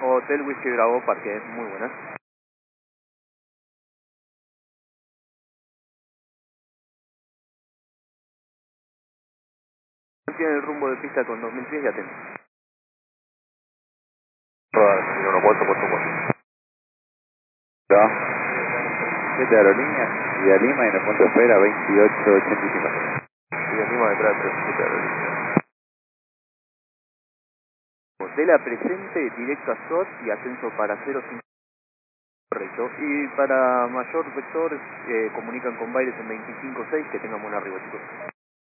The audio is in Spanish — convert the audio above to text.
Hotel Whisky Bravo Parque, muy buenas. Tiene el rumbo de pista con 2000 pies y atento. Uno, cuatro, cuatro, cuatro. Siete aerolíneas y a Lima en el punto de espera 2885. Y de Lima detrás de 37 aerolíneas. De la presente, directo a SOT y ascenso para 05. Correcto. Y para mayor vector, comunican con Baires en 25.6, que tengan buen arribo, chicos.